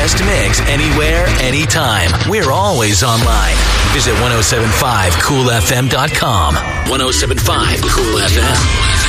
best mix anywhere, anytime. We're always online. Visit 1075coolfm.com. 1075 Cool FM.